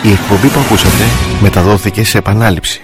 Η εκπομπή που ακούσατε μεταδόθηκε σε επανάληψη.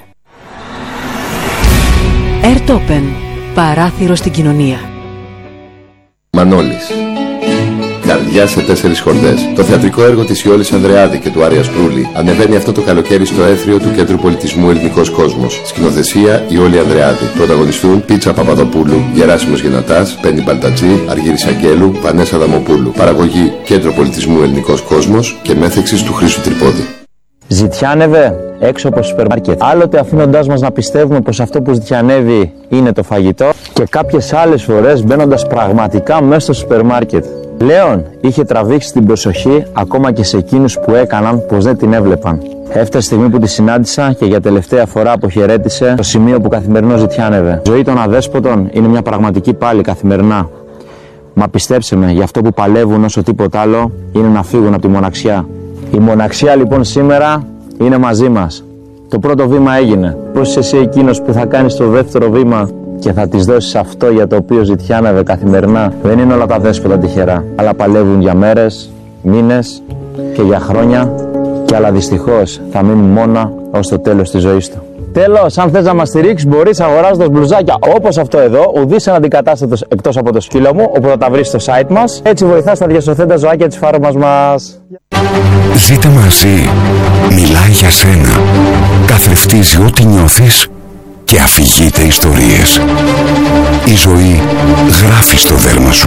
Airtopen, παράθυρο στην κοινωνία. Μανώλης. Καρδιά σε 4 χορδές. Το θεατρικό έργο της Ιόλης Ανδρεάδη και του Άρια Σπρούλη ανεβαίνει αυτό το καλοκαίρι στο Έθριο του Κέντρου Πολιτισμού Ελληνικός Κόσμος. Σκηνοθεσία Ιόλη Ανδρεάδη. Πρωταγωνιστούν Πίτσα Παπαδοπούλου, Γεράσιμος Γενατάς, Πέννη Μπαλτατζή, Αργύρης Αγγέλου, Βανέσα Δαμοπούλου. Παραγωγή Κέντρο Πολιτισμού Ελληνικός Κόσμος και μέθεξης του Χρήστου Τρυπώδη. Ζητιάνευε έξω από το σούπερ μάρκετ. Άλλοτε αφήνοντάς μας να πιστεύουμε πως αυτό που ζητιανεύει είναι το φαγητό, και κάποιες άλλες φορές μπαίνοντας πραγματικά μέσα στο σούπερ μάρκετ. Πλέον είχε τραβήξει την προσοχή ακόμα και σε εκείνους που έκαναν πως δεν την έβλεπαν. Έφτασε η στιγμή που τη συνάντησα και για τελευταία φορά αποχαιρέτησε το σημείο που καθημερινό ζητιάνευε. Η ζωή των αδέσποτων είναι μια πραγματική πάλι καθημερινά. Μα πιστέψτε με, για αυτό που παλεύουν όσο τίποτα άλλο είναι να φύγουν από τη μοναξιά. Η μοναξιά λοιπόν σήμερα είναι μαζί μας. Το πρώτο βήμα έγινε. Πώς είσαι εσύ εκείνος που θα κάνεις το δεύτερο βήμα και θα της δώσεις αυτό για το οποίο ζητιάνευε καθημερινά? Δεν είναι όλα τα δέσποτα τυχερά, αλλά παλεύουν για μέρες, μήνες και για χρόνια, και άλλα δυστυχώς θα μείνουν μόνα ως το τέλος της ζωής του. Τέλος, αν θες να μας στηρίξεις, μπορείς αγοράζοντας μπλουζάκια όπως αυτό εδώ, ουδής αναντικατάστατος εκτός από το σκύλο μου, όπου θα τα βρεις στο site μας. Έτσι βοηθάς τα διασωθέντα ζωάκια της φάρμας μας. Ζήτε μαζί. Μιλάει για σένα. Καθρεφτίζει ό,τι νιώθεις και αφηγείται ιστορίες. Η ζωή γράφει στο δέρμα σου.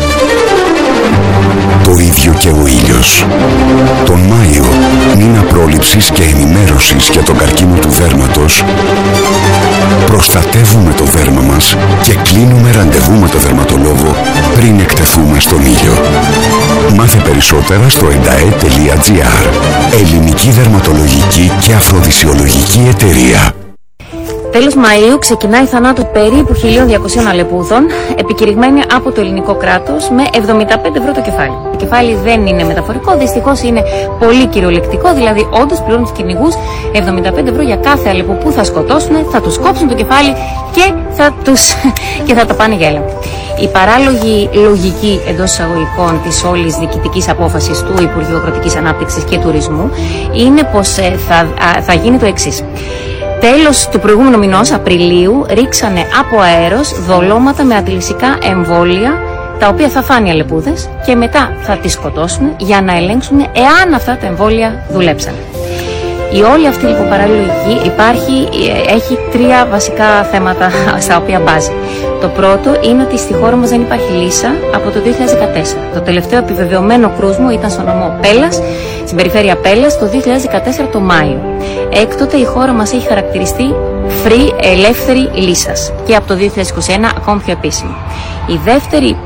Το ίδιο και ο ήλιος. Τον Μάιο, μήνα πρόληψης και ενημέρωσης για τον καρκίνο του δέρματος, προστατεύουμε το δέρμα μας και κλείνουμε ραντεβού με το δερματολόγο πριν εκτεθούμε στον ήλιο. Μάθε περισσότερα στο endae.gr. Ελληνική δερματολογική και αφροδισιολογική εταιρεία. Τέλος Μαΐου ξεκινάει η θανάτου περίπου 1.200 αλεπούδων, επικηρυγμένη από το ελληνικό κράτος με 75 ευρώ το κεφάλι. Το κεφάλι δεν είναι μεταφορικό, δυστυχώς είναι πολύ κυριολεκτικό, δηλαδή όντως πληρώνουν τους κυνηγούς 75 ευρώ για κάθε αλεπού που θα σκοτώσουν, θα τους κόψουν το κεφάλι και θα τα πάνε για έλεγχο. Η παράλογη λογική εντός εισαγωγικών της όλης διοικητικής απόφασης του Υπουργείου Αγροτικής Ανάπτυξης και Τουρισμού είναι πως θα γίνει το εξής. Τέλος του προηγούμενου μηνός, Απριλίου, ρίξανε από αέρος δολώματα με αντιλυσικά εμβόλια, τα οποία θα φάνε οι αλεπούδες και μετά θα τις σκοτώσουν για να ελέγξουν εάν αυτά τα εμβόλια δουλέψαν. Η όλη αυτή λοιπόν παραλογική έχει 3 βασικά θέματα στα οποία μπάζει. Το πρώτο είναι ότι στη χώρα μας δεν υπάρχει λύσα από το 2014. Το τελευταίο επιβεβαιωμένο κρούσμο ήταν στο νομό Πέλλας, στην περιφέρεια Πέλλας, το 2014 το Μάιο. Έκτοτε η χώρα μας έχει χαρακτηριστεί ελεύθερη λύσας και από το 2021 ακόμη πιο επίσημο. Η δεύτερη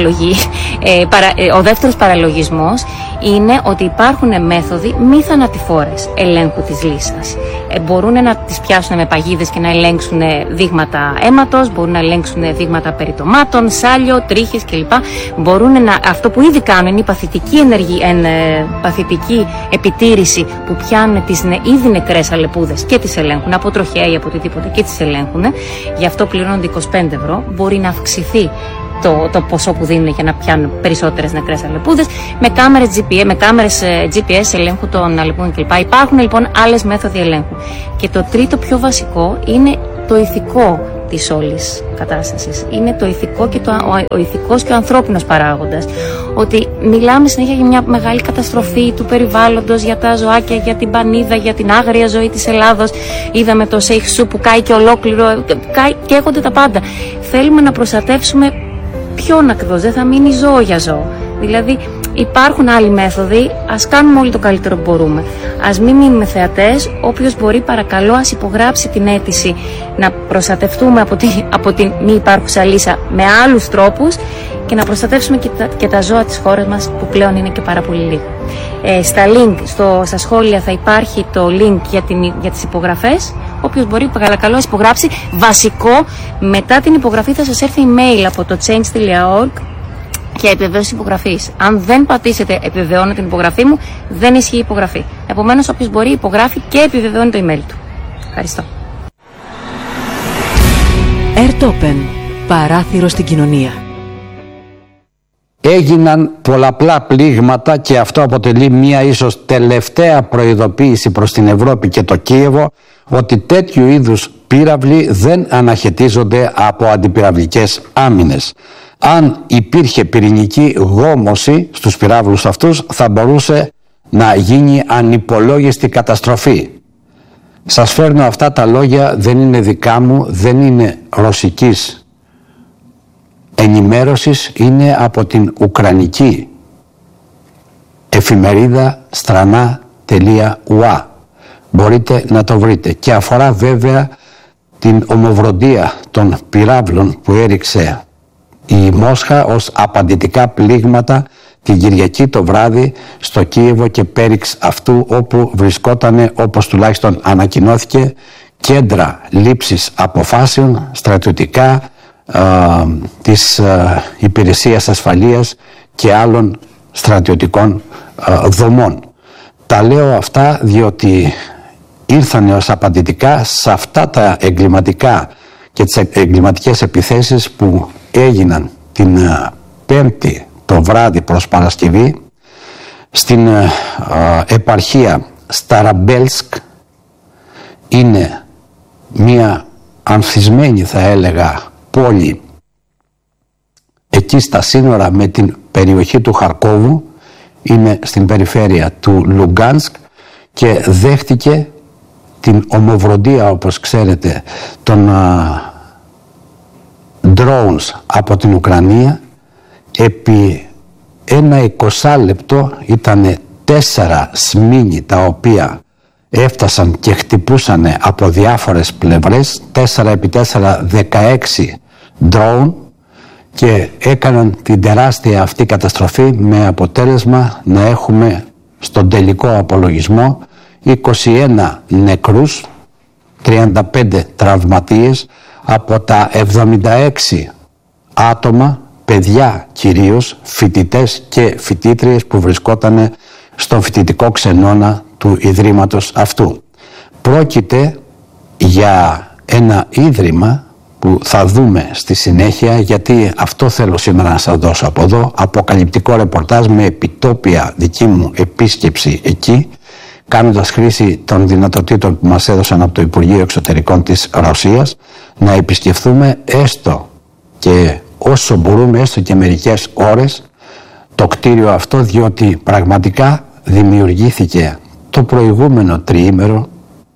ο δεύτερος παραλογισμός είναι ότι υπάρχουν μέθοδοι μη θανατηφόρες ελέγχου της λύσας. Μπορούν να τις πιάσουν με παγίδες και να ελέγξουν δείγματα αίματος, μπορούν να ελέγξουν δείγματα περιτομάτων, σάλιο, τρίχες κλπ. Αυτό που ήδη κάνουν είναι η παθητική επιτήρηση που πιάνουν τις ήδη νεκρές αλεπούδες και τις ελέγχουν από τροχέα ή από οτιδήποτε και τις ελέγχουν. Γι' αυτό πληρώνονται 25 ευρώ. Μπορεί να αυξηθεί το ποσό που δίνουν για να πιάνουν περισσότερες νεκρές αλεπούδες με κάμερες GPS ελέγχου των αλεπούδων κλπ. Υπάρχουν λοιπόν άλλες μέθοδοι ελέγχου. Και το τρίτο πιο βασικό είναι το ηθικό της όλης κατάστασης. Είναι το ηθικό και ο ηθικός και ο ανθρώπινος παράγοντας. Ότι μιλάμε συνέχεια για μια μεγάλη καταστροφή του περιβάλλοντος, για τα ζωάκια, για την πανίδα, για την άγρια ζωή της Ελλάδος. Είδαμε το Σέιχ που κάει και ολόκληρο, καίγονται τα πάντα. Θέλουμε να προστατεύσουμε ποιον ακριβώς, δεν θα μείνει ζώο για ζώο. Δηλαδή υπάρχουν άλλοι μέθοδοι, ας κάνουμε όλοι το καλύτερο που μπορούμε. Ας μην μείνουμε θεατές, όποιος μπορεί παρακαλώ ας υπογράψει την αίτηση να προστατευτούμε από την μη υπάρχουσα λύσα με άλλους τρόπους και να προστατεύσουμε και τα ζώα της χώρας μας που πλέον είναι και πάρα πολύ λίγα. Στα σχόλια θα υπάρχει το link για τις υπογραφές. Όποιος μπορεί παρακαλώ ας υπογράψει. Βασικό, μετά την υπογραφή θα σας έρθει email από το change.org και επιβεβαίωση υπογραφής. Αν δεν πατήσετε επιβεβαιώνω την υπογραφή μου, δεν ισχύει η υπογραφή. Επομένως, όποιος μπορεί υπογράφει και επιβεβαιώνει το email του. Ευχαριστώ. Airtopen, παράθυρο στην κοινωνία. έγιναν πολλαπλά πλήγματα και αυτό αποτελεί μια ίσως τελευταία προειδοποίηση προς την Ευρώπη και το Κίεβο ότι τέτοιου είδους πύραυλοι δεν αναχαιτίζονται από αντιπυραυλικές άμυνες. Αν υπήρχε πυρηνική γόμωση στους πυράβλους αυτούς θα μπορούσε να γίνει ανυπολόγιστη καταστροφή. Σας φέρνω αυτά τα λόγια, δεν είναι δικά μου, δεν είναι ρωσικής ενημέρωσης, είναι από την ουκρανική εφημερίδα strana.ua. Μπορείτε να το βρείτε και αφορά βέβαια την ομοβροντία των πυράβλων που έριξε η Μόσχα ως απαντητικά πλήγματα την Κυριακή το βράδυ στο Κίεβο και πέριξ αυτού, όπου βρισκότανε, όπως τουλάχιστον ανακοινώθηκε, κέντρα λήψης αποφάσεων στρατιωτικά της υπηρεσίας ασφαλείας και άλλων στρατιωτικών δομών. Τα λέω αυτά διότι ήρθανε ως απαντητικά σε αυτά τα εγκληματικά και τις εγκληματικές επιθέσεις που έγιναν την Πέμπτη το βράδυ προς Παρασκευή στην επαρχία Σταραμπέλσκ. Είναι μια ανθισμένη, θα έλεγα, πόλη εκεί στα σύνορα με την περιοχή του Χαρκόβου, είναι στην περιφέρεια του Λουγκάνσκ και δέχτηκε την ομοβροντία, όπως ξέρετε, των drones από την Ουκρανία. Επί ένα 20 λεπτό ήταν 4 σμήνη τα οποία έφτασαν και χτυπούσαν από διάφορες πλευρές, 4x4 16 drone, και έκαναν την τεράστια αυτή καταστροφή με αποτέλεσμα να έχουμε στον τελικό απολογισμό 21 νεκρούς, 35 τραυματίες, από τα 76 άτομα, παιδιά κυρίως, φοιτητές και φοιτήτριες που βρισκόταν στον φοιτητικό ξενώνα του Ιδρύματος αυτού. Πρόκειται για ένα ίδρυμα που θα δούμε στη συνέχεια, γιατί αυτό θέλω σήμερα να σας δώσω από εδώ, αποκαλυπτικό ρεπορτάζ με επιτόπια δική μου επίσκεψη εκεί, κάνοντας χρήση των δυνατοτήτων που μας έδωσαν από το Υπουργείο Εξωτερικών της Ρωσίας, να επισκεφθούμε έστω και όσο μπορούμε, έστω και μερικές ώρες, το κτίριο αυτό, διότι πραγματικά δημιουργήθηκε το προηγούμενο τριήμερο,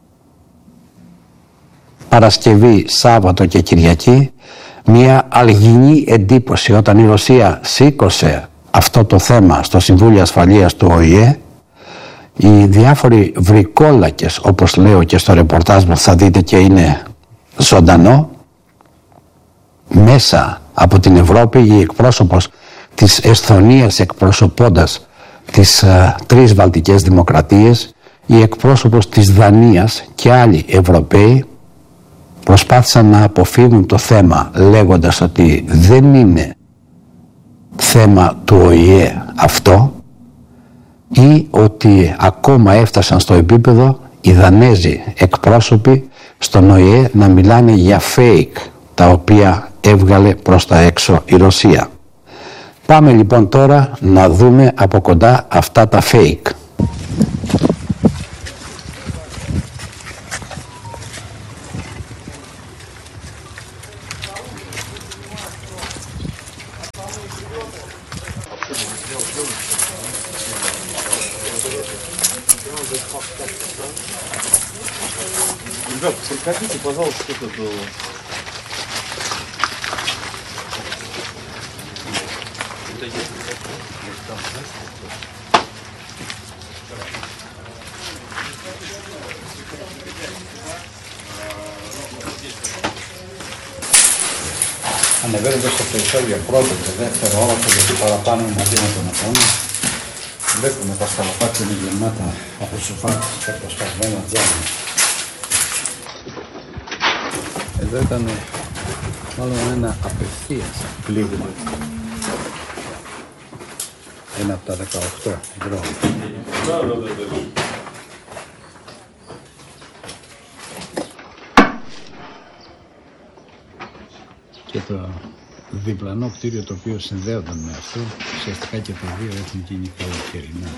Παρασκευή, Σάββατο και Κυριακή, μια αλγινή εντύπωση όταν η Ρωσία σήκωσε αυτό το θέμα στο Συμβούλιο Ασφαλείας του ΟΗΕ. Οι διάφοροι βρικόλακες, όπως λέω και στο ρεπορτάζ μου, θα δείτε και είναι ζωντανό, μέσα από την Ευρώπη, η εκπρόσωπος της Εσθονίας εκπροσωπώντας τις 3 βαλτικές δημοκρατίες, η εκπρόσωπος της Δανίας και άλλοι Ευρωπαίοι προσπάθησαν να αποφύγουν το θέμα, λέγοντας ότι δεν είναι θέμα του ΟΗΕ αυτό, ή ότι ακόμα έφτασαν στο επίπεδο οι Δανέζοι εκπρόσωποι στον ΟΗΕ να μιλάνε για fake, τα οποία έβγαλε προς τα έξω η Ρωσία. Πάμε λοιπόν τώρα να δούμε από κοντά αυτά τα fake. Хотите, пожалуйста, этот... Ανεβαίνοντας στο περιθώριο πρώτο και δεύτερο όροφο, γιατί παραπάνω είναι αδύνατο να πάμε. Βλέπουμε τα σκαλοπάτια είναι γεμάτα από σουφάτες και από σπασμένα τζάμια. Εδώ ήταν μάλλον ένα απευθείας πλήγμα. Ένα από τα 18 δρόμοι. Και το διπλανό κτίριο το οποίο συνδέονταν με αυτό. Ουσιαστικά και τα δύο έχουν γίνει καλοκαιρινά.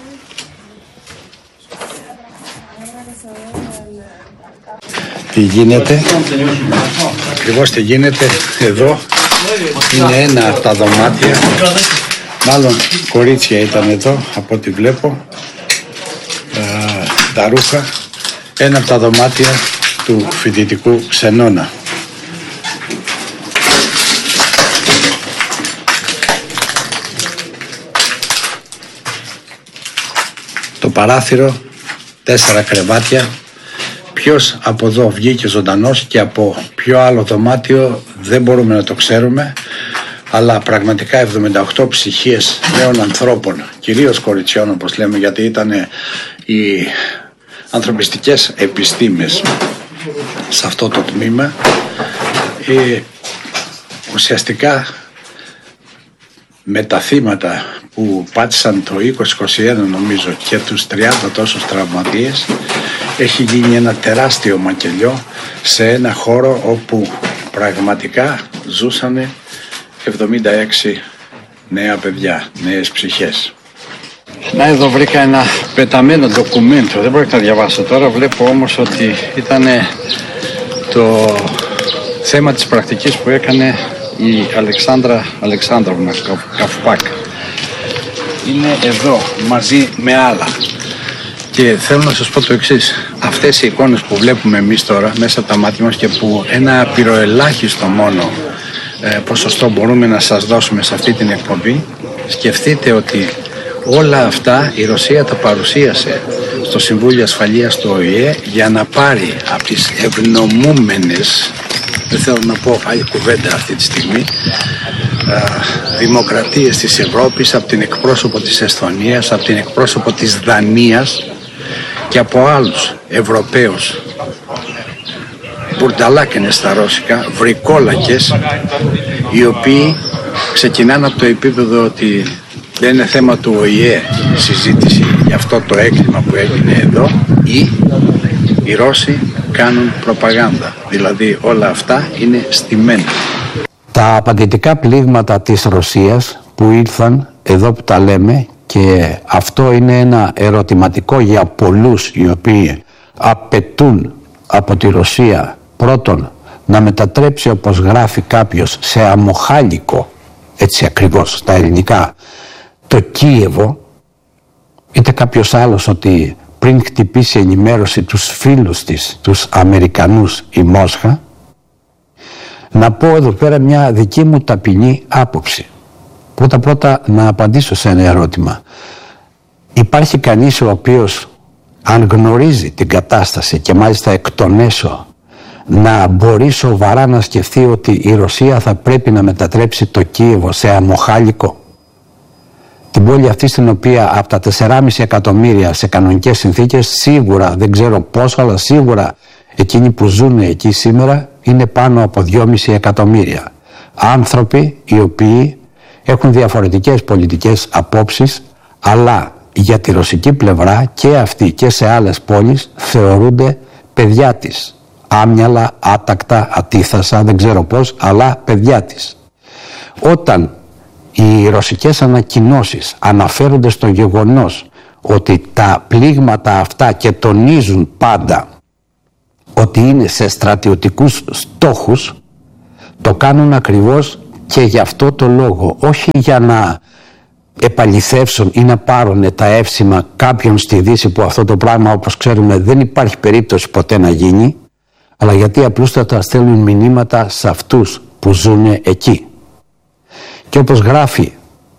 Τι γίνεται, ακριβώς τι γίνεται εδώ, είναι ένα από τα δωμάτια, μάλλον κορίτσια ήταν εδώ από ό,τι βλέπω, τα ρούχα, ένα από τα δωμάτια του φοιτητικού ξενώνα. Το παράθυρο, 4 κρεβάτια. Ποιος από εδώ βγήκε ζωντανός και από ποιο άλλο δωμάτιο δεν μπορούμε να το ξέρουμε, αλλά πραγματικά 78 ψυχίες νέων ανθρώπων, κυρίως κοριτσιών όπως λέμε, γιατί ήταν οι ανθρωπιστικές επιστήμες σε αυτό το τμήμα, ουσιαστικά με τα θύματα που πάτησαν το 2021 νομίζω και τους 30 τόσους τραυματίες, έχει γίνει ένα τεράστιο μακελιό σε ένα χώρο όπου πραγματικά ζούσαν 76 νέα παιδιά, νέες ψυχές. Να, εδώ βρήκα ένα πεταμένο ντοκουμέντο, δεν πρόκειται να διαβάσω τώρα, βλέπω όμως ότι ήταν το θέμα της πρακτικής που έκανε η Αλεξάνδροβνα Καφπάκ. Είναι εδώ μαζί με άλλα. Και θέλω να σας πω το εξής. Αυτές οι εικόνες που βλέπουμε εμείς τώρα μέσα από τα μάτια μας και που ένα πυροελάχιστο μόνο ποσοστό μπορούμε να σας δώσουμε σε αυτή την εκπομπή, σκεφτείτε ότι όλα αυτά η Ρωσία τα παρουσίασε στο Συμβούλιο Ασφαλείας του ΟΗΕ για να πάρει από τις ευνομούμενες, δεν θέλω να πω άλλη κουβέντα αυτή τη στιγμή, δημοκρατίες της Ευρώπης, από την εκπρόσωπο της Εσθονίας, από την εκπρόσωπο της Δανίας και από άλλους Ευρωπαίους μπουρνταλάκενες στα ρώσικα, βρικόλακες, οι οποίοι ξεκινάνε από το επίπεδο ότι δεν είναι θέμα του ΟΗΕ η συζήτηση για αυτό το έγκλημα που έγινε εδώ, ή οι Ρώσοι κάνουν προπαγάνδα, δηλαδή όλα αυτά είναι στημένα. Τα απαντητικά πλήγματα της Ρωσίας που ήρθαν εδώ που τα λέμε, και αυτό είναι ένα ερωτηματικό για πολλούς οι οποίοι απαιτούν από τη Ρωσία πρώτον να μετατρέψει, όπως γράφει κάποιος, σε αμοχάλικο, έτσι ακριβώς στα ελληνικά, το Κίεβο, είτε κάποιος άλλος ότι πριν χτυπήσει ενημέρωση τους φίλους της, τους Αμερικανούς, η Μόσχα. Να πω εδώ πέρα μια δική μου ταπεινή άποψη. Πρώτα να απαντήσω σε ένα ερώτημα. Υπάρχει κανείς ο οποίος, αν γνωρίζει την κατάσταση και μάλιστα εκ των έσω, να μπορεί σοβαρά να σκεφτεί ότι η Ρωσία θα πρέπει να μετατρέψει το Κίεβο σε αμοχάλικο? Την πόλη αυτή, στην οποία από τα 4,5 εκατομμύρια σε κανονικές συνθήκες, σίγουρα, δεν ξέρω πόσο, αλλά σίγουρα εκείνοι που ζουν εκεί σήμερα είναι πάνω από 2,5 εκατομμύρια. Άνθρωποι οι οποίοι έχουν διαφορετικές πολιτικές απόψεις, αλλά για τη ρωσική πλευρά και αυτοί και σε άλλες πόλεις θεωρούνται παιδιά της. Άμυαλα, άτακτα, ατίθασα, δεν ξέρω πώς, αλλά παιδιά της. Όταν οι ρωσικές ανακοινώσεις αναφέρονται στο γεγονός ότι τα πλήγματα αυτά, και τονίζουν πάντα ότι είναι σε στρατιωτικούς στόχους, το κάνουν ακριβώς και γι' αυτό το λόγο, όχι για να επαληθεύσουν ή να πάρουν τα εύσημα κάποιον στη Δύση, που αυτό το πράγμα, όπως ξέρουμε, δεν υπάρχει περίπτωση ποτέ να γίνει, αλλά γιατί απλούστατα στέλνουν μηνύματα σε αυτούς που ζουν εκεί. Και όπως γράφει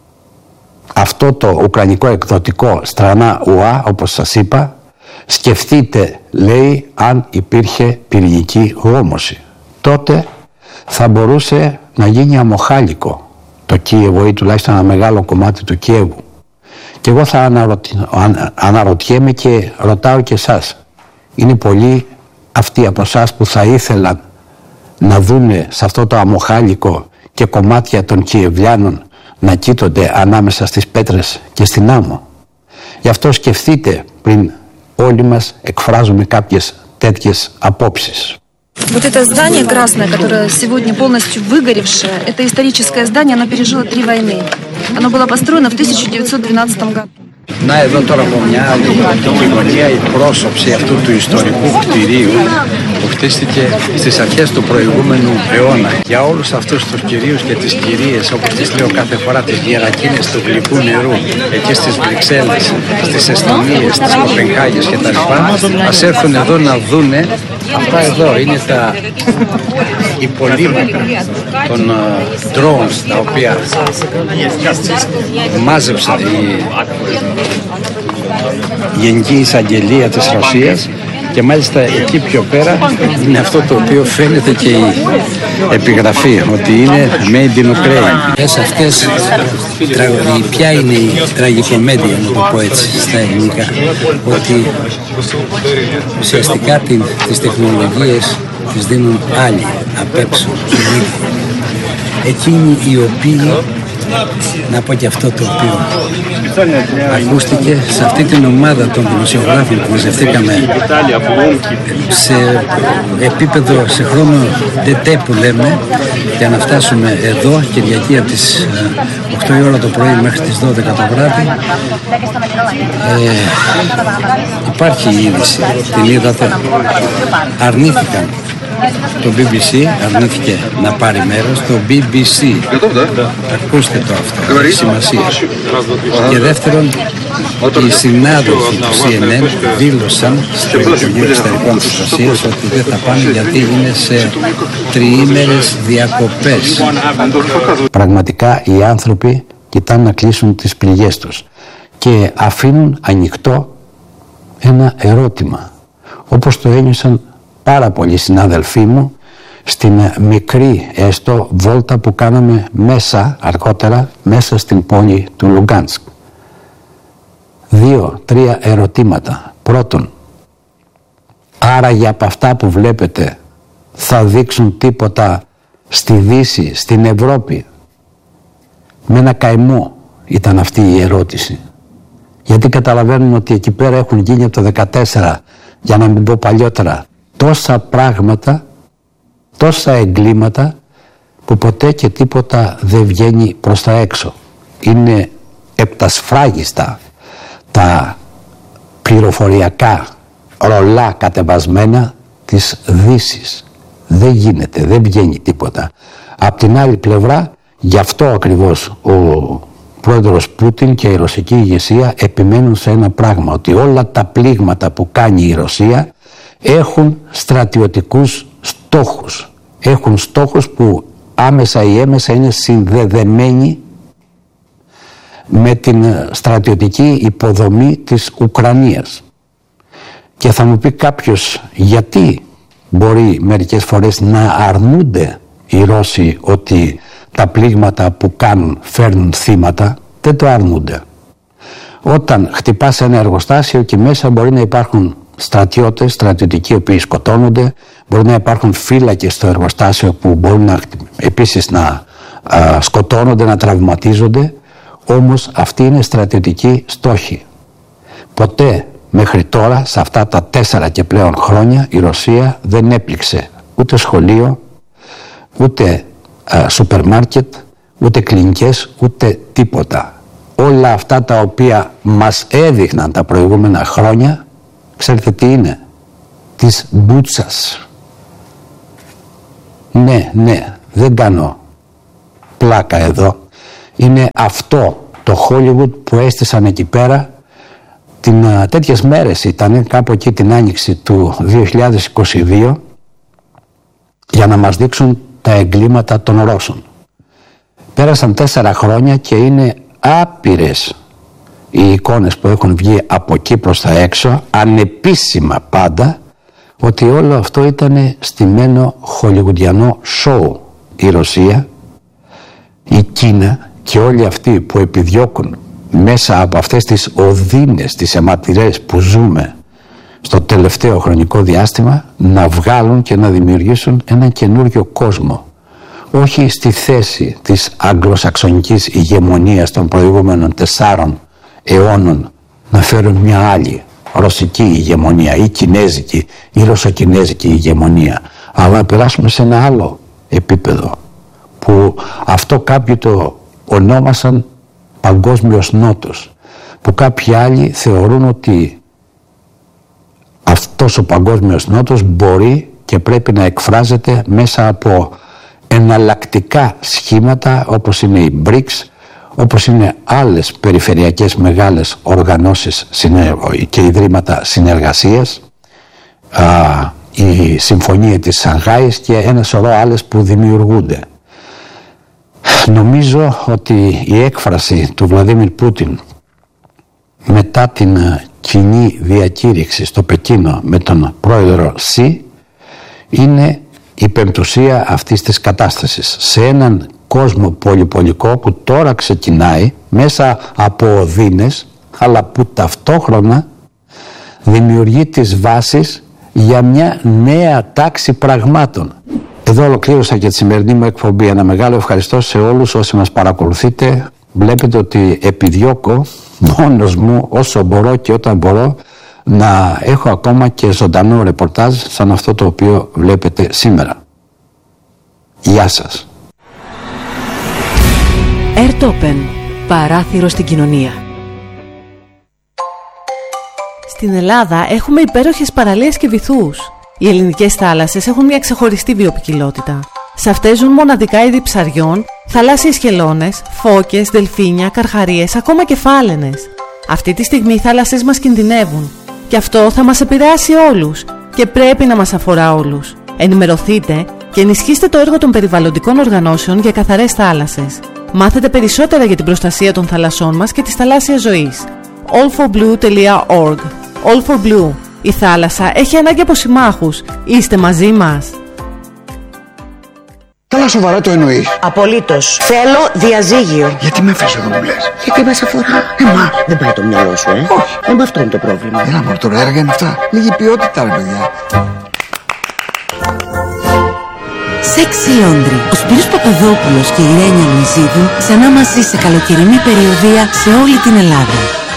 αυτό το ουκρανικό εκδοτικό Στρανά ΟΑ, όπως σας είπα, σκεφτείτε, λέει, αν υπήρχε πυρηνική γόμωση, τότε θα μπορούσε να γίνει αμοχάλικο το Κίεβο, ή τουλάχιστον ένα μεγάλο κομμάτι του Κιέβου. Και εγώ θα αναρωτιέμαι και ρωτάω και εσάς. Είναι πολλοί αυτοί από εσάς που θα ήθελαν να δούνε σε αυτό το αμοχάλικο και κομμάτια των Κιεβιάνων να κοίτονται ανάμεσα στις πέτρες και στην άμμο? Γι' αυτό σκεφτείτε πριν όλοι μας εκφράζουμε κάποιες τέτοιες απόψεις. Вот это здание красное, которое сегодня полностью выгоревшее, это историческое здание, оно пережило 3 войны. Оно было построено в 1912 году. Να εδώ τώρα από μια άλλη γωνία η πρόσωψη αυτού του ιστορικού κτηρίου που χτίστηκε στις αρχές του προηγούμενου αιώνα. Για όλους αυτούς τους κυρίους και τις κυρίες, όπως τις λέω κάθε φορά, τις γερακίνες του γλυκού νερού, εκεί στις Βρυξέλλες, στις Εστονίες, στις Κοπενχάγες κτλ. Ας έρθουν εδώ να δούνε αυτά εδώ. Είναι τα υπολείμματα των drones τα οποία μάζεψαν η Γενική Εισαγγελία της Ρωσίας και μάλιστα εκεί πιο πέρα είναι αυτό το οποίο φαίνεται και η επιγραφή ότι είναι made in Ukraine. Σε αυτές ποια είναι η τραγικομέντια, να το πω έτσι στα ελληνικά, ότι ουσιαστικά τις τεχνολογίες τις δίνουν άλλοι απ' έξω, εκείνοι οι οποίοι, να πω και αυτό το οποίο ακούστηκε σε αυτή την ομάδα των δημοσιογράφων που μαζευτήκαμε σε επίπεδο, σε χρόνο ΔΕΤΕ που λέμε, για να φτάσουμε εδώ Κυριακή από τις 8 η ώρα το πρωί μέχρι τις 12 το βράδυ. Υπάρχει η είδηση, την είδατε, αρνήθηκαν. Το BBC αρνήθηκε να πάρει μέρος, το BBC. Ακούστε το αυτό, έχει σημασία. Και δεύτερον, οι συνάδελφοι του CNN δήλωσαν στο Υπουργείο Εξωτερικών της Ρωσίας ότι δεν θα πάνε γιατί είναι σε 3ήμερες διακοπές. Πραγματικά οι άνθρωποι κοιτάνε να κλείσουν τις πληγές τους και αφήνουν ανοιχτό ένα ερώτημα, όπως το ένιωσαν πάρα πολλοί συνάδελφοί μου στην μικρή έστω βόλτα που κάναμε αργότερα μέσα στην πόλη του Λουγκάνσκ. 2-3 ερωτήματα. Πρώτον, άραγε από αυτά που βλέπετε θα δείξουν τίποτα στη Δύση, στην Ευρώπη? Με ένα καημό ήταν αυτή η ερώτηση. Γιατί καταλαβαίνουμε ότι εκεί πέρα έχουν γίνει από το 14, για να μην πω παλιότερα, τόσα πράγματα, τόσα εγκλήματα που ποτέ και τίποτα δεν βγαίνει προς τα έξω. Είναι επτασφράγιστα τα πληροφοριακά ρολά κατεβασμένα της Δύσης. Δεν γίνεται, δεν βγαίνει τίποτα. Απ' την άλλη πλευρά, γι' αυτό ακριβώς ο πρόεδρος Πούτιν και η ρωσική ηγεσία επιμένουν σε ένα πράγμα, ότι όλα τα πλήγματα που κάνει η Ρωσία έχουν στρατιωτικούς στόχους. Έχουν στόχους που άμεσα ή έμεσα είναι συνδεδεμένοι με την στρατιωτική υποδομή της Ουκρανίας. Και θα μου πει κάποιος, γιατί μπορεί μερικές φορές να αρνούνται οι Ρώσοι ότι τα πλήγματα που κάνουν φέρνουν θύματα? Δεν το αρνούνται. Όταν χτυπάς ένα εργοστάσιο και μέσα μπορεί να υπάρχουν στρατιώτες, στρατιωτικοί οι οποίοι σκοτώνονται, μπορεί να υπάρχουν φύλακες στο εργοστάσιο που μπορούν επίσης να σκοτώνονται, να τραυματίζονται, όμως αυτοί είναι στρατιωτικοί στόχοι. Ποτέ μέχρι τώρα, σε αυτά τα 4 και πλέον χρόνια, η Ρωσία δεν έπληξε ούτε σχολείο, ούτε σούπερ μάρκετ, ούτε κλινικές, ούτε τίποτα. Όλα αυτά τα οποία μας έδειχναν τα προηγούμενα χρόνια, ξέρετε τι είναι? Της Μπούτσας. Ναι, δεν κάνω πλάκα εδώ. Είναι αυτό το Hollywood που έστησαν εκεί πέρα τέτοιες μέρες ήταν, κάπου εκεί την άνοιξη του 2022, για να μας δείξουν τα εγκλήματα των Ρώσων. Πέρασαν 4 χρόνια και είναι άπειρες οι εικόνες που έχουν βγει από εκεί προς τα έξω, ανεπίσημα πάντα, ότι όλο αυτό ήταν στημένο χολιγουντιανό σοου. Η Ρωσία, η Κίνα και όλοι αυτοί που επιδιώκουν μέσα από αυτές τις οδύνες, τις αιματηρές που ζούμε στο τελευταίο χρονικό διάστημα, να βγάλουν και να δημιουργήσουν ένα καινούριο κόσμο. Όχι στη θέση της αγγλοσαξονικής ηγεμονίας των προηγούμενων 4 αιώνων, να φέρουν μια άλλη ρωσική ηγεμονία ή κινέζικη ή ρωσοκινέζικη ηγεμονία, αλλά να περάσουμε σε ένα άλλο επίπεδο, που αυτό κάποιοι το ονόμασαν παγκόσμιος νότος, που κάποιοι άλλοι θεωρούν ότι αυτός ο παγκόσμιος νότος μπορεί και πρέπει να εκφράζεται μέσα από εναλλακτικά σχήματα, όπως είναι οι BRICS, όπως είναι άλλες περιφερειακές μεγάλες οργανώσεις και ιδρύματα συνεργασίας, η Συμφωνία της Σανγάης και ένα σωρό άλλες που δημιουργούνται. Νομίζω ότι η έκφραση του Βλαντίμιρ Πούτιν μετά την κοινή διακήρυξη στο Πεκίνο με τον πρόεδρο Σι είναι η πεμπτουσία αυτής της κατάστασης σε έναν κόσμο πολυπολικό που τώρα ξεκινάει μέσα από οδύνες, αλλά που ταυτόχρονα δημιουργεί τις βάσεις για μια νέα τάξη πραγμάτων. Εδώ ολοκλήρωσα και τη σημερινή μου εκπομπή. Ένα μεγάλο ευχαριστώ σε όλους όσοι μας παρακολουθείτε. Βλέπετε ότι επιδιώκω μόνος μου όσο μπορώ και όταν μπορώ να έχω ακόμα και ζωντανό ρεπορτάζ σαν αυτό το οποίο βλέπετε σήμερα. Γεια σας. Ερτόπεν, παράθυρο στην κοινωνία. Στην Ελλάδα έχουμε υπέροχες παραλίες και βυθούς. Οι ελληνικές θάλασσες έχουν μια ξεχωριστή βιοποικιλότητα. Σε αυτές ζουν μοναδικά είδη ψαριών, θαλάσσιες χελώνες, φώκες, δελφίνια, καρχαρίες, ακόμα και φάλαινες. Αυτή τη στιγμή οι θάλασσες μας κινδυνεύουν. Και αυτό θα μας επηρεάσει όλους και πρέπει να μας αφορά όλους. Ενημερωθείτε και ενισχύστε το έργο των περιβαλλοντικών οργανώσεων για καθαρές θάλασσες. Μάθετε περισσότερα για την προστασία των θαλασσών μας και της θαλάσσιας ζωής. allforblue.org. All for Blue. Η θάλασσα έχει ανάγκη από συμμάχους. Είστε μαζί μας. Καλά σοβαρά το εννοείς? Απολύτως. Θέλω διαζύγιο. Γιατί με αφήσεις εδώ μου λες? Γιατί μας αφορά. Εμάς. Δεν πάει το μυαλό σου, Όχι. Με αυτό είναι το πρόβλημα. Έλα μωρέ, τώρα έργα είναι αυτά. Λίγη ποιότητα ρε παιδιά. Σεξι Λόντρι. Ο Σπύρος Παπαδόπουλος και η Ρένια Μιζίδου ξανά μαζί σε καλοκαιρινή περιοδεία σε όλη την Ελλάδα.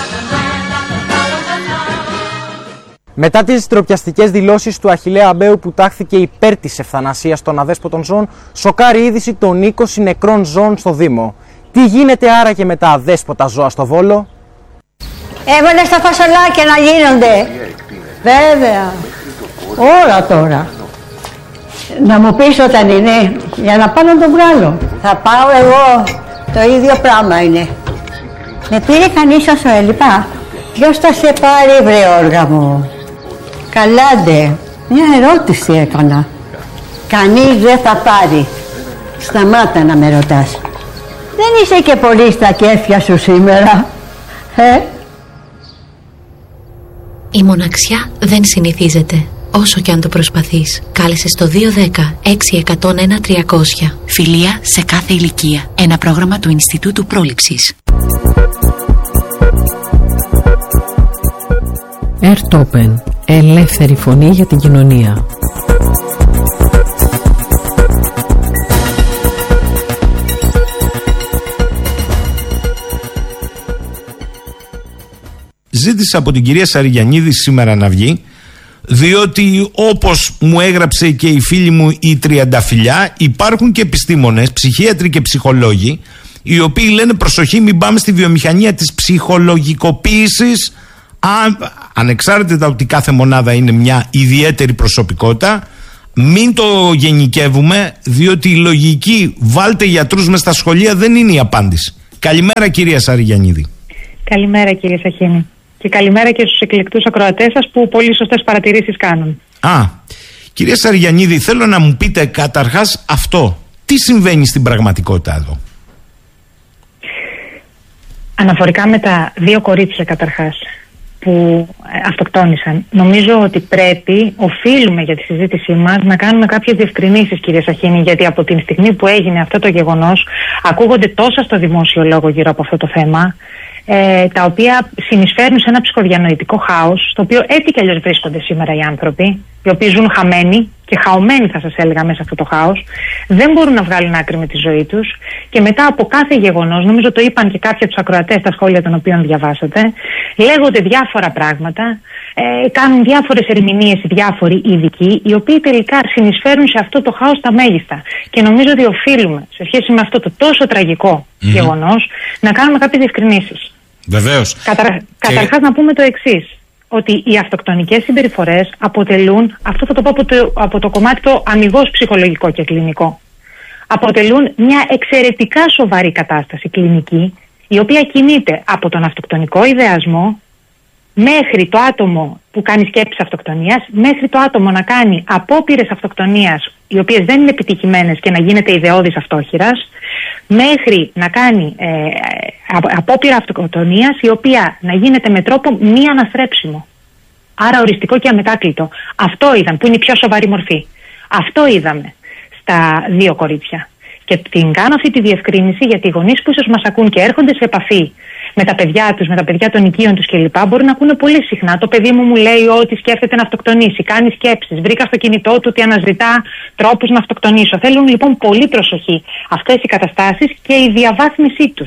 Μετά τις ντροπιαστικές δηλώσεις του Αχιλλέα Αμπαίου που τάχθηκε υπέρ της ευθανασίας των αδέσποτων ζώων, σοκάρει είδηση των 20 νεκρών ζώων στο Δήμο. Τι γίνεται άραγε με τα αδέσποτα ζώα στο Βόλο? Έβαλε στα φασολάκια να γίνονται. Βέβαια. Ώρα τώρα. Να μου πεις όταν είναι, για να πάω να τον βγάλω. Θα πάω εγώ. Το ίδιο πράγμα είναι. Με πήρε κανείς όσο έλειπα? Ποιος θα σε πάρει βρε όργα μου? Καλάντε. Μια ερώτηση έκανα. Κανείς δεν θα πάρει. Σταμάτα να με ρωτάς. Δεν είσαι και πολύ στα κέφια σου σήμερα. Η μοναξιά δεν συνηθίζεται. Όσο και αν το προσπαθείς, κάλεσε στο 210-6101-300. Φιλία σε κάθε ηλικία. Ένα πρόγραμμα του Ινστιτούτου Πρόληψης. Ερτόπεν, ελεύθερη φωνή για την κοινωνία. Ζήτησα από την κυρία Σαριγιαννίδη σήμερα να βγει, διότι όπως μου έγραψε και η φίλη μου η Τριανταφυλλιά, υπάρχουν και επιστήμονες, ψυχίατροι και ψυχολόγοι, οι οποίοι λένε προσοχή, μην πάμε στη βιομηχανία της ψυχολογικοποίησης, ανεξάρτητα ότι κάθε μονάδα είναι μια ιδιαίτερη προσωπικότητα, μην το γενικεύουμε, διότι η λογική βάλτε γιατρούς μες στα σχολεία δεν είναι η απάντηση. Καλημέρα κυρία Σαριγιαννίδη. Καλημέρα κύριε Σαχίνη. Και καλημέρα και στους εκλεκτούς ακροατές σας που πολύ σωστές παρατηρήσεις κάνουν. Κυρία Σαριγιαννίδη, θέλω να μου πείτε καταρχάς αυτό. Τι συμβαίνει στην πραγματικότητα εδώ? Αναφορικά με τα δύο κορίτσια καταρχάς που αυτοκτόνησαν, νομίζω ότι οφείλουμε για τη συζήτησή μας να κάνουμε κάποιες διευκρινήσεις κύριε Σαχίνη, γιατί από την στιγμή που έγινε αυτό το γεγονός ακούγονται τόσα στο δημόσιο λόγο γύρω από αυτό το θέμα, τα οποία συνεισφέρουν σε ένα ψυχοδιανοητικό χάος, στο οποίο έτσι κι αλλιώς βρίσκονται σήμερα οι άνθρωποι. οι οποίοι ζουν χαμένοι και χαωμένοι, θα σας έλεγα, μέσα σε αυτό το χάος, δεν μπορούν να βγάλουν άκρη με τη ζωή τους και μετά από κάθε γεγονός, νομίζω το είπαν και κάποιοι από τους ακροατές στα σχόλια των οποίων διαβάσατε, λέγονται διάφορα πράγματα, κάνουν διάφορες ερμηνείες οι διάφοροι ειδικοί, οι οποίοι τελικά συνεισφέρουν σε αυτό το χάος τα μέγιστα. Και νομίζω ότι οφείλουμε, σε σχέση με αυτό το τόσο τραγικό γεγονός, να κάνουμε κάποιες διευκρινήσεις. Βεβαίως. Καταρχάς να πούμε το εξής, ότι οι αυτοκτονικές συμπεριφορές αποτελούν, αυτό θα το πω από το κομμάτι το αμιγώς ψυχολογικό και κλινικό, αποτελούν μια εξαιρετικά σοβαρή κατάσταση κλινική, η οποία κινείται από τον αυτοκτονικό ιδεασμό μέχρι το άτομο που κάνει σκέψεις αυτοκτονίας, μέχρι το άτομο να κάνει απόπειρες αυτοκτονίας οι οποίες δεν είναι επιτυχημένες και να γίνεται ιδεώδης αυτόχειρας, μέχρι να κάνει απόπειρα αυτοκτονίας η οποία να γίνεται με τρόπο μη αναστρέψιμο. Άρα οριστικό και αμετάκλητο. Αυτό είδαμε, που είναι η πιο σοβαρή μορφή. Αυτό είδαμε στα δύο κορίτσια. Και την κάνω αυτή τη διευκρίνηση γιατί οι γονείς που ίσως μας ακούν και έρχονται σε επαφή με τα παιδιά τους, με τα παιδιά των οικείων τους κλπ. Μπορούν να ακούνε πολύ συχνά. Το παιδί μου λέει ότι σκέφτεται να αυτοκτονήσει, κάνει σκέψεις. Βρήκα στο κινητό του ότι αναζητά τρόπους να αυτοκτονήσω. Θέλουν λοιπόν πολύ προσοχή αυτές οι καταστάσεις και η διαβάθμισή τους.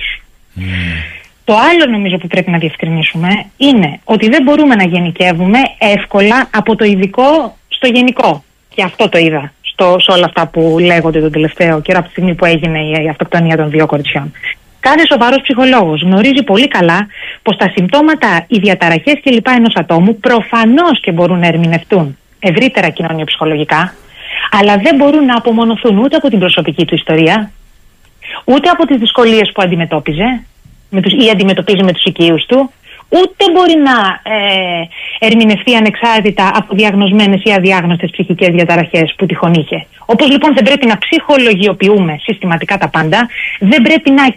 Το άλλο νομίζω που πρέπει να διευκρινίσουμε είναι ότι δεν μπορούμε να γενικεύουμε εύκολα από το ειδικό στο γενικό. Και αυτό το είδα σε όλα αυτά που λέγονται τον τελευταίο καιρό από τη στιγμή που έγινε η αυτοκτονία των δύο κοριτσιών. Κάθε σοβαρός ψυχολόγος γνωρίζει πολύ καλά πως τα συμπτώματα, οι διαταραχές κλπ. Ενός ατόμου προφανώς και μπορούν να ερμηνευτούν ευρύτερα κοινωνιοψυχολογικά, αλλά δεν μπορούν να απομονωθούν ούτε από την προσωπική του ιστορία, ούτε από τις δυσκολίες που αντιμετώπιζε ή αντιμετωπίζει με τους οικείους του, ούτε μπορεί να ερμηνευτεί ανεξάρτητα από διαγνωσμένες ή αδιάγνωστες ψυχικές διαταραχές που τυχόν είχε. Όπως λοιπόν δεν πρέπει να ψυχολογιοποιούμε συστηματικά τα πάντα, δεν πρέπει να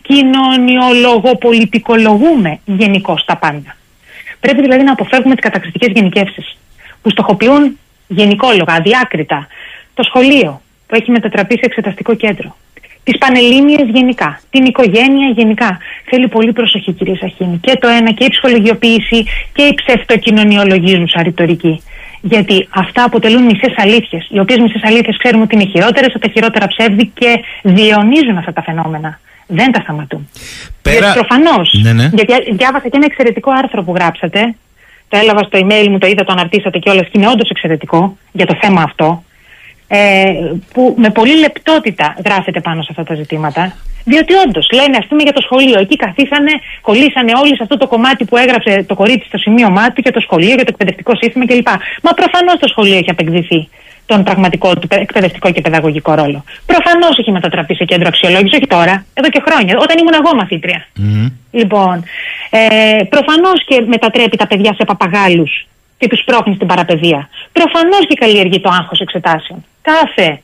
κοινωνιολογοπολιτικολογούμε γενικώς τα πάντα. Πρέπει δηλαδή να αποφεύγουμε τις κατακριστικές γενικεύσεις που στοχοποιούν γενικόλογα, αδιάκριτα, το σχολείο που έχει μετατραπεί σε εξεταστικό κέντρο, τις πανελλήνιες γενικά, την οικογένεια γενικά. Θέλει πολύ προσοχή, κυρία Σαχίνη, και το ένα και η ψυχολογιοποίηση και η ψευτοκοινωνιολογίζουσα ρητορική. Γιατί αυτά αποτελούν μισές αλήθειες, οι οποίες μισές αλήθειες ξέρουμε ότι είναι χειρότερες από τα χειρότερα ψεύδι και διαιωνίζουν αυτά τα φαινόμενα. Δεν τα σταματούν. Γιατί προφανώς, γιατί διάβασα και ένα εξαιρετικό άρθρο που γράψατε, το έλαβα στο email μου, το είδα, το αναρτήσατε κιόλας και είναι όντως εξαιρετικό για το θέμα αυτό. Που με πολύ λεπτότητα γράφεται πάνω σε αυτά τα ζητήματα, διότι όντως λένε, ας πούμε, για το σχολείο. Εκεί καθίσανε, κολλήσανε όλοι σε αυτό το κομμάτι που έγραψε το κορίτσι στο σημείωμά του για το σχολείο, για το εκπαιδευτικό σύστημα κλπ. Μα προφανώς το σχολείο έχει απεκδηθεί τον πραγματικό του εκπαιδευτικό και παιδαγωγικό ρόλο. Προφανώς έχει μετατραπεί σε κέντρο αξιολόγηση, όχι τώρα, εδώ και χρόνια, όταν ήμουν εγώ μαθήτρια. Λοιπόν, προφανώς και μετατρέπει τα παιδιά σε παπαγάλους και τους πρόχνει στην παραπαιδεία. Προφανώς και καλλιεργεί το άγχος εξετάσεων. Κάθε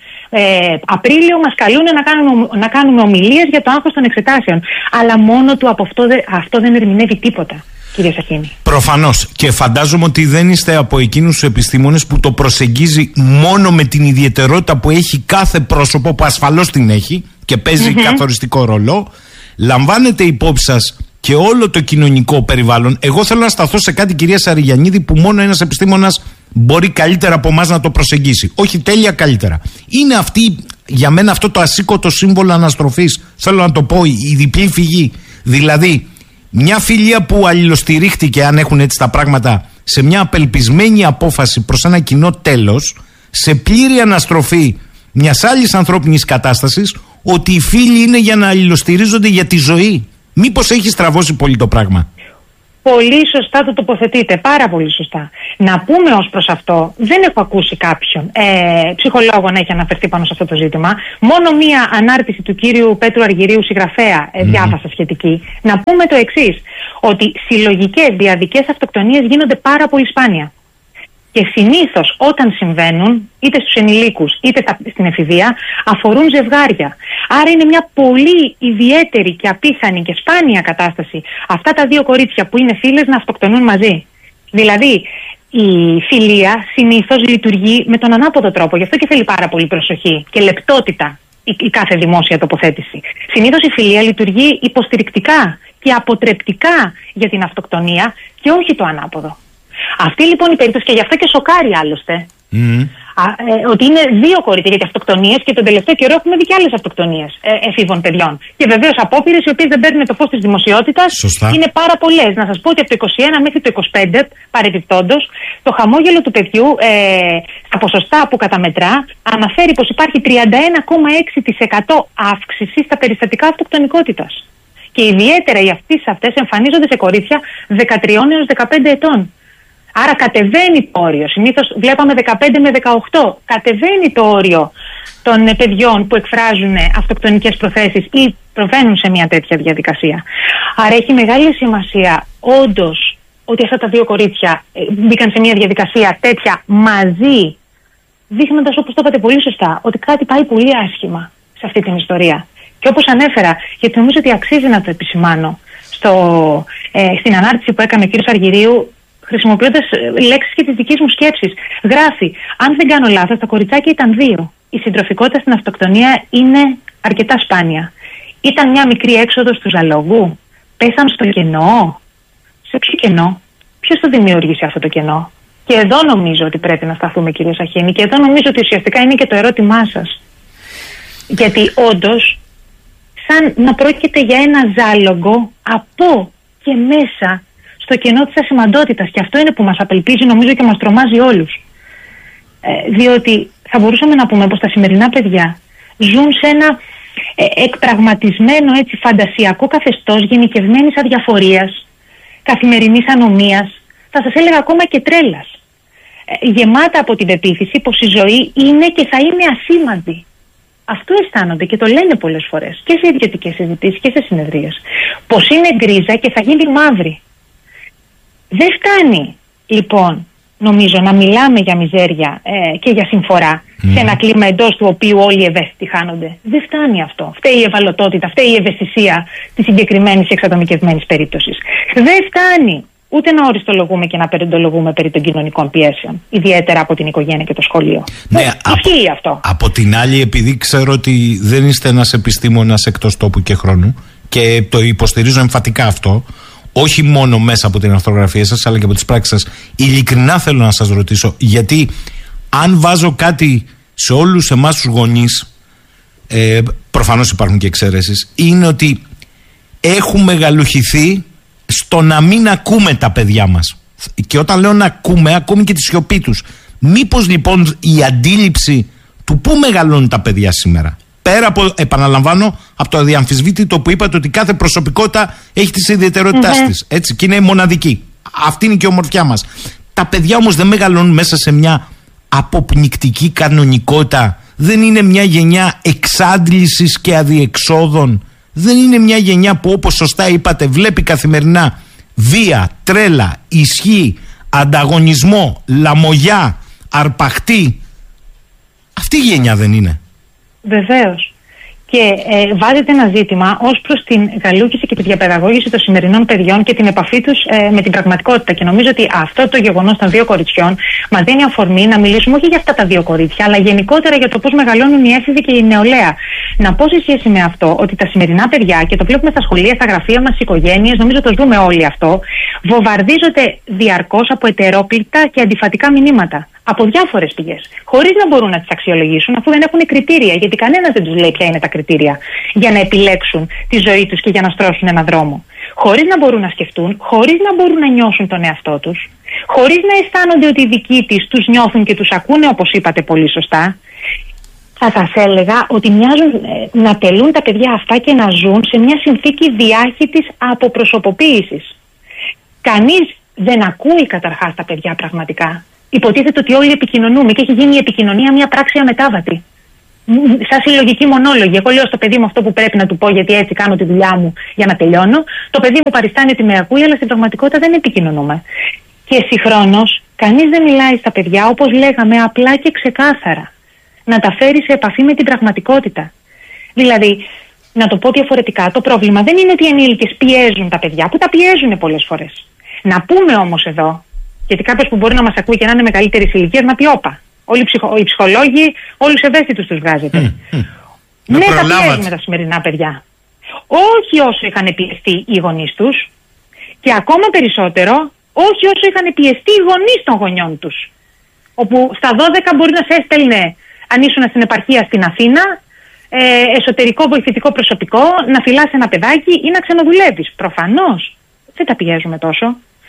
Απρίλιο μας καλούν να κάνουμε ομιλίες για το άγχος των εξετάσεων. Αλλά μόνο του από αυτό δεν ερμηνεύει τίποτα, κύριε Σαχίνη. Προφανώς. Και φαντάζομαι ότι δεν είστε από εκείνους τους επιστήμονες που το προσεγγίζει μόνο με την ιδιαιτερότητα που έχει κάθε πρόσωπο, που ασφαλώς την έχει και παίζει καθοριστικό ρόλο. Λαμβάνετε υπόψη σας και όλο το κοινωνικό περιβάλλον. Εγώ θέλω να σταθώ σε κάτι, κυρία Σαριγιαννίδη, που μόνο ένας επιστήμονας μπορεί καλύτερα από εμάς να το προσεγγίσει. Όχι τέλεια, καλύτερα. Είναι αυτή, για μένα, αυτό το ασήκωτο σύμβολο αναστροφής. Θέλω να το πω, η διπλή φυγή. Δηλαδή, μια φιλία που αλληλοστηρίχτηκε, αν έχουν έτσι τα πράγματα, σε μια απελπισμένη απόφαση προς ένα κοινό τέλος, σε πλήρη αναστροφή μιας άλλης ανθρώπινης κατάστασης, ότι οι φίλοι είναι για να αλληλοστηρίζονται για τη ζωή. Μήπως έχει στραβώσει πολύ το πράγμα? Πολύ σωστά το τοποθετείτε, πάρα πολύ σωστά. Να πούμε ως προς αυτό, δεν έχω ακούσει κάποιον ψυχολόγο να έχει αναφερθεί πάνω σε αυτό το ζήτημα. Μόνο μία ανάρτηση του κύριου Πέτρου Αργυρίου, συγγραφέα, διάβασα σχετική. Να πούμε το εξής, ότι συλλογικές διαδικές αυτοκτονίες γίνονται πάρα πολύ σπάνια. Και συνήθως όταν συμβαίνουν, είτε στους ενηλίκους είτε στην εφηβεία, αφορούν ζευγάρια. Άρα είναι μια πολύ ιδιαίτερη και απίθανη και σπάνια κατάσταση αυτά τα δύο κορίτσια που είναι φίλες να αυτοκτονούν μαζί. Δηλαδή η φιλία συνήθως λειτουργεί με τον ανάποδο τρόπο. Γι' αυτό και θέλει πάρα πολύ προσοχή και λεπτότητα η κάθε δημόσια τοποθέτηση. Συνήθως η φιλία λειτουργεί υποστηρικτικά και αποτρεπτικά για την αυτοκτονία και όχι το ανάποδο. Αυτή λοιπόν η περίπτωση, και γι' αυτό και σοκάρει άλλωστε Ότι είναι 2 κορίτσια, γιατί αυτοκτονίες και τον τελευταίο καιρό έχουμε δει και άλλες αυτοκτονίες εφήβων παιδιών. Και βεβαίως απόπειρες οι οποίες δεν παίρνουν το φως της δημοσιότητας. Είναι πάρα πολλές. Να σας πω ότι από το 21 μέχρι το 25, παρεμπιπτόντως, το χαμόγελο του παιδιού στα ποσοστά που καταμετρά αναφέρει πως υπάρχει 31,6% αύξηση στα περιστατικά αυτοκτονικότητας. Και ιδιαίτερα οι αυξήσεις αυτές εμφανίζονται σε κορίτσια 13 έως 15 ετών. Άρα κατεβαίνει το όριο. Συνήθως βλέπαμε 15 με 18. Κατεβαίνει το όριο των παιδιών που εκφράζουν αυτοκτονικές προθέσεις ή προβαίνουν σε μια τέτοια διαδικασία. Άρα έχει μεγάλη σημασία όντως ότι αυτά τα 2 κορίτσια μπήκαν σε μια διαδικασία τέτοια μαζί, δείχνοντας, όπως το είπατε πολύ σωστά, ότι κάτι πάει πολύ άσχημα σε αυτή την ιστορία. Και όπως ανέφερα, γιατί νομίζω ότι αξίζει να το επισημάνω, στην ανάρτηση που έκανε ο κ. Αργυρίου, χρησιμοποιώντας λέξεις και τις δικές μου σκέψεις, γράφει: αν δεν κάνω λάθος, τα κοριτσάκια ήταν 2. Η συντροφικότητα στην αυτοκτονία είναι αρκετά σπάνια. Ήταν μια μικρή έξοδος του ζαλόγου. Πέσαν στο κενό. Σε ποιο κενό? Ποιος το δημιούργησε αυτό το κενό? Και εδώ νομίζω ότι πρέπει να σταθούμε, κύριε Σαχίνη, και εδώ νομίζω ότι ουσιαστικά είναι και το ερώτημά σας. Γιατί όντως, σαν να πρόκειται για ένα ζάλογο από και μέσα στο κενό της ασημαντότητας, και αυτό είναι που μας απελπίζει, νομίζω, και μας τρομάζει όλους. Διότι θα μπορούσαμε να πούμε πως τα σημερινά παιδιά ζουν σε ένα εκπραγματισμένο, έτσι, φαντασιακό καθεστώς γενικευμένης αδιαφορίας, καθημερινής ανομίας, θα σας έλεγα ακόμα και τρέλας, γεμάτα από την πεποίθηση πως η ζωή είναι και θα είναι ασήμαντη. Αυτό αισθάνονται και το λένε πολλές φορές και σε ιδιωτικές συζητήσεις και σε συνεδρίες, πως είναι γκρίζα και θα γίνει μαύρη. Δεν φτάνει λοιπόν, νομίζω, να μιλάμε για μιζέρια και για συμφορά σε ένα κλίμα εντός του οποίου όλοι οι ευαίσθητοι χάνονται. Δεν φτάνει αυτό. Φταίει η ευαλωτότητα, φταίει η ευαισθησία της συγκεκριμένης εξατομικευμένης περίπτωσης. Δεν φτάνει ούτε να οριστολογούμε και να περιντολογούμε περί των κοινωνικών πιέσεων, ιδιαίτερα από την οικογένεια και το σχολείο. Ναι, ισχύει αυτό. Από την άλλη, επειδή ξέρω ότι δεν είστε ένας επιστήμονας εκτός τόπου και χρόνου, και το υποστηρίζω εμφατικά αυτό, όχι μόνο μέσα από την αρθρογραφία σας, αλλά και από τις πράξεις σας, ειλικρινά θέλω να σας ρωτήσω, γιατί αν βάζω κάτι σε όλους εμάς τους γονείς, προφανώς υπάρχουν και εξαιρέσεις, είναι ότι έχουμε μεγαλουχηθεί στο να μην ακούμε τα παιδιά μας. Και όταν λέω να ακούμε και τη σιωπή τους. Μήπως λοιπόν η αντίληψη του πού μεγαλώνουν τα παιδιά σήμερα, πέρα από, επαναλαμβάνω, από το αδιαμφισβήτητο που είπατε ότι κάθε προσωπικότητα έχει τις ιδιαιτερότητάς της, έτσι, και είναι μοναδική. Αυτή είναι και η ομορφιά μας. Τα παιδιά όμως δεν μεγαλώνουν μέσα σε μια αποπνικτική κανονικότητα. Δεν είναι μια γενιά εξάντλησης και αδιεξόδων. Δεν είναι μια γενιά που, όπως σωστά είπατε, βλέπει καθημερινά βία, τρέλα, ισχύ, ανταγωνισμό, λαμογιά, αρπαχτή. Αυτή η γενιά δεν είναι? Βεβαίως. Και βάζεται ένα ζήτημα ως προς την γαλούκηση και τη διαπαιδαγώγηση των σημερινών παιδιών και την επαφή τους με την πραγματικότητα. Και νομίζω ότι αυτό το γεγονός των 2 κοριτσιών μας δίνει αφορμή να μιλήσουμε όχι για αυτά τα 2 κορίτσια, αλλά γενικότερα για το πώς μεγαλώνουν οι έφηβοι και η νεολαία. Να πω σε σχέση με αυτό ότι τα σημερινά παιδιά, και το βλέπουμε στα σχολεία, στα γραφεία μας, στις οικογένειες, νομίζω το ζούμε όλοι αυτό, βομβαρδίζονται διαρκώς από ετερόκλητα και αντιφατικά μηνύματα. Από διάφορες πηγές, χωρίς να μπορούν να τις αξιολογήσουν, αφού δεν έχουν κριτήρια, γιατί κανένας δεν τους λέει ποια είναι τα κριτήρια για να επιλέξουν τη ζωή τους και για να στρώσουν ένα δρόμο. Χωρίς να μπορούν να σκεφτούν, χωρίς να μπορούν να νιώσουν τον εαυτό τους, χωρίς να αισθάνονται ότι οι δικοί της τους νιώθουν και τους ακούνε, όπως είπατε πολύ σωστά. Θα σας έλεγα ότι μοιάζουν να τελούν τα παιδιά αυτά και να ζουν σε μια συνθήκη διάχυτης αποπροσωποποίησης. Κανείς δεν ακούει καταρχάς τα παιδιά πραγματικά. Υποτίθεται ότι όλοι επικοινωνούμε και έχει γίνει η επικοινωνία μια πράξη αμετάβατη. Σαν συλλογική μονόλογη. Εγώ λέω στο παιδί μου αυτό που πρέπει να του πω, γιατί έτσι κάνω τη δουλειά μου για να τελειώνω. Το παιδί μου παριστάνεται, με ακούει, αλλά στην πραγματικότητα δεν επικοινωνούμε. Και συγχρόνως, κανείς δεν μιλάει στα παιδιά, όπως λέγαμε, απλά και ξεκάθαρα. Να τα φέρει σε επαφή με την πραγματικότητα. Δηλαδή, να το πω διαφορετικά, το πρόβλημα δεν είναι ότι οι ενήλικες πιέζουν τα παιδιά, που τα πιέζουν πολλές φορές. Να πούμε όμως εδώ, γιατί κάποιος που μπορεί να μας ακούει και να είναι μεγαλύτερης ηλικίας να πει όπα. Όλοι οι ψυχολόγοι, όλους ευαίσθητους τους βγάζετε. Ναι, τα πιέζουμε τα σημερινά παιδιά. Όχι όσο είχαν πιεστεί οι γονείς τους, και ακόμα περισσότερο, όχι όσο είχαν πιεστεί οι γονείς των γονιών τους. Όπου στα 12 μπορεί να σε έστελνε, αν ήσουν στην επαρχία στην Αθήνα, εσωτερικό βοηθητικό προσωπικό, να φυλάς ένα παιδάκι ή να ξενοδουλεύεις. Προφανώς δεν τα πιέζουμε τόσο.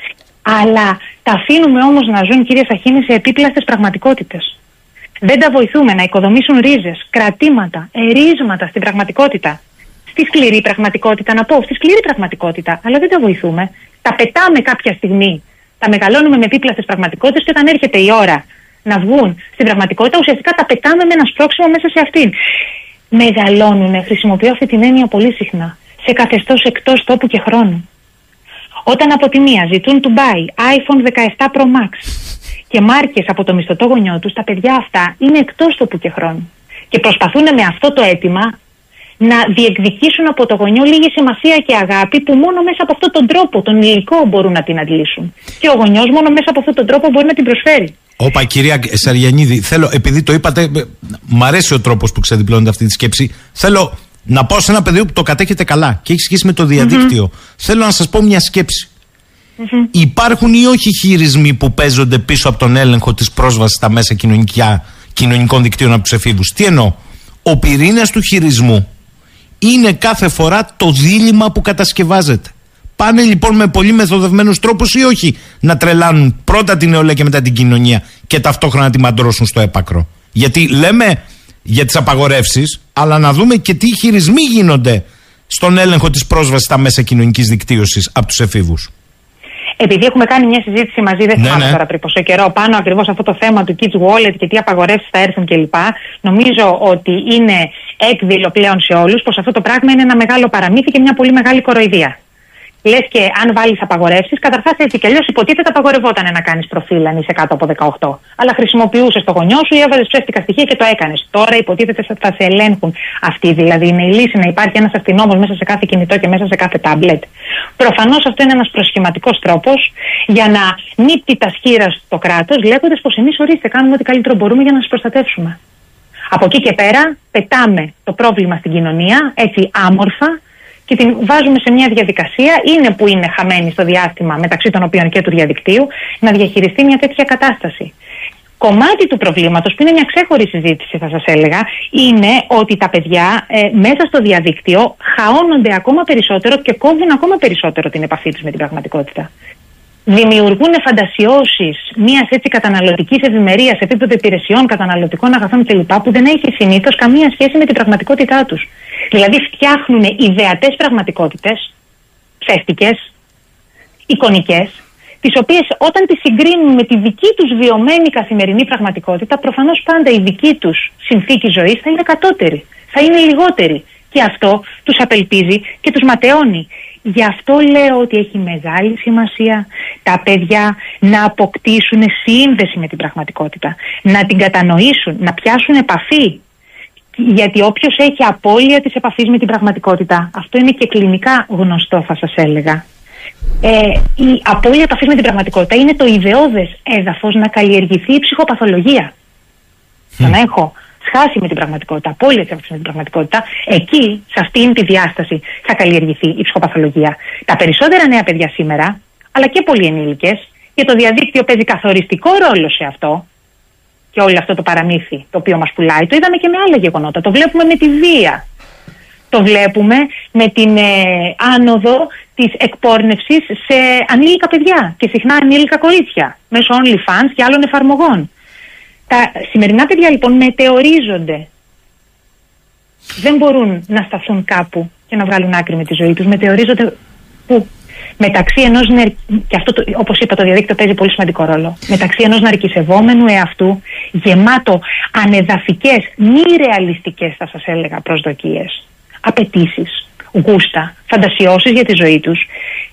Αλλά τα αφήνουμε όμως να ζουν, κύριε Σαχίνη, σε επίπλαστες πραγματικότητες. Δεν τα βοηθούμε να οικοδομήσουν ρίζες, κρατήματα, ερίσματα στην πραγματικότητα. Στη σκληρή πραγματικότητα, να πω, στη σκληρή πραγματικότητα, αλλά δεν τα βοηθούμε. Τα πετάμε κάποια στιγμή, τα μεγαλώνουμε με επίπλαστες πραγματικότητες και όταν έρχεται η ώρα να βγουν στην πραγματικότητα, ουσιαστικά τα πετάμε με ένα σπρώξιμο μέσα σε αυτήν. Μεγαλώνουν, χρησιμοποιώ αυτή την έννοια πολύ συχνά, σε καθεστώς εκτός τόπου και χρόνου. Όταν από τη μία ζητούν Dubai, iPhone 17 Pro Max και μάρκες από το μισθωτό γονιό τους, τα παιδιά αυτά είναι εκτός τόπου και χρόνου. Και προσπαθούν με αυτό το αίτημα να διεκδικήσουν από το γονιό λίγη σημασία και αγάπη που μόνο μέσα από αυτόν τον τρόπο, τον υλικό, μπορούν να την αντλήσουν. Και ο γονιός μόνο μέσα από αυτόν τον τρόπο μπορεί να την προσφέρει. Όπα, κυρία Σαριαννίδη, θέλω, επειδή το είπατε, μ' αρέσει ο τρόπος που ξεδιπλώνετε αυτή τη σκέψη. Θέλω να πάω σε ένα πεδίο που το κατέχετε καλά και έχει σχέση με το διαδίκτυο. Θέλω να σας πω μια σκέψη. Υπάρχουν ή όχι χειρισμοί που παίζονται πίσω από τον έλεγχο της πρόσβασης στα μέσα κοινωνικών δικτύων από τους εφήβους? Τι εννοώ? Ο πυρήνας του χειρισμού είναι κάθε φορά το δίλημμα που κατασκευάζεται. Πάνε λοιπόν με πολύ μεθοδευμένους τρόπους ή όχι να τρελάνουν πρώτα την νεολαία και μετά την κοινωνία και ταυτόχρονα να τη μαντρώσουν στο έπακρο? Γιατί λέμε για τις απαγορεύσεις, αλλά να δούμε και τι χειρισμοί γίνονται στον έλεγχο της πρόσβασης στα μέσα κοινωνικής δικτύωσης από τους εφήβους. Επειδή έχουμε κάνει μια συζήτηση μαζί, δεν θυμάμαι τώρα πριν πόσο καιρό, πάνω ακριβώς αυτό το θέμα του Kids Wallet και τι απαγορεύσεις θα έρθουν κλπ. Νομίζω ότι είναι έκδηλο πλέον σε όλους πως αυτό το πράγμα είναι ένα μεγάλο παραμύθι και μια πολύ μεγάλη κοροϊδία. Λες και αν βάλεις απαγορεύσεις, καταρχάς έτσι κι αλλιώς υποτίθεται απαγορευόταν να κάνεις προφίλ αν είσαι κάτω από 18. Αλλά χρησιμοποιούσες το γονιό σου ή έβαζες ψεύτικα στοιχεία και το έκανες. Τώρα υποτίθεται θα σε ελέγχουν αυτοί. Δηλαδή είναι η λύση να υπάρχει ένας αστυνόμος μέσα σε κάθε κινητό και μέσα σε κάθε τάμπλετ. Προφανώς αυτό είναι ένας προσχηματικός τρόπος για να νύπτει τα σχήρα στο κράτος, λέγοντας πως εμείς ορίστε κάνουμε ό,τι καλύτερο μπορούμε για να σας προστατεύσουμε. Από εκεί και πέρα πετάμε το πρόβλημα στην κοινωνία έτσι άμορφα και την βάζουμε σε μια διαδικασία, είναι που είναι χαμένη στο διάστημα μεταξύ των οποίων και του διαδικτύου, να διαχειριστεί μια τέτοια κατάσταση. Κομμάτι του προβλήματος, που είναι μια ξέχωρη συζήτηση θα σας έλεγα, είναι ότι τα παιδιά μέσα στο διαδίκτυο χαώνονται ακόμα περισσότερο και κόβουν ακόμα περισσότερο την επαφή τους με την πραγματικότητα. Δημιουργούν φαντασιώσεις μιας έτσι καταναλωτικής ευημερίας σε επίπεδο υπηρεσιών, καταναλωτικών αγαθών κλπ. Που δεν έχει συνήθως καμία σχέση με την πραγματικότητά τους. Δηλαδή φτιάχνουν ιδεατές πραγματικότητες, ψεύτικες, εικονικές, τις οποίες όταν τις συγκρίνουν με τη δική τους βιωμένη καθημερινή πραγματικότητα, προφανώς πάντα η δική τους συνθήκη ζωής θα είναι κατώτερη, θα είναι λιγότερη. Και αυτό τους απελπίζει και τους ματαιώνει. Γι' αυτό λέω ότι έχει μεγάλη σημασία τα παιδιά να αποκτήσουν σύνδεση με την πραγματικότητα, να την κατανοήσουν, να πιάσουν επαφή. Γιατί όποιος έχει απώλεια της επαφής με την πραγματικότητα, αυτό είναι και κλινικά γνωστό θα σας έλεγα, η απώλεια επαφής με την πραγματικότητα είναι το ιδεώδες έδαφος να καλλιεργηθεί η ψυχοπαθολογία. Το να έχω σχάση με την πραγματικότητα, απώλεια της επαφής με την πραγματικότητα, εκεί, σε αυτήν τη διάσταση, θα καλλιεργηθεί η ψυχοπαθολογία. Τα περισσότερα νέα παιδιά σήμερα, αλλά και πολλοί ενήλικες, και το διαδίκτυο παίζει καθοριστικό ρόλο σε αυτό, και όλο αυτό το παραμύθι το οποίο μας πουλάει, το είδαμε και με άλλα γεγονότα. Το βλέπουμε με τη βία. Το βλέπουμε με την άνοδο της εκπόρνευσης σε ανήλικα παιδιά και συχνά ανήλικα κορίτσια μέσω OnlyFans και άλλων εφαρμογών. Τα σημερινά παιδιά λοιπόν μετεωρίζονται. Δεν μπορούν να σταθούν κάπου και να βγάλουν άκρη με τη ζωή τους. Μετεωρίζονται πού? Μεταξύ ενός, και αυτό όπως είπα το διαδίκτυο παίζει πολύ σημαντικό ρόλο, μεταξύ ενός ναρκισευόμενου εαυτού γεμάτο ανεδαφικές, μη ρεαλιστικές θα σας έλεγα προσδοκίες, απαιτήσεις, γούστα, φαντασιώσεις για τη ζωή τους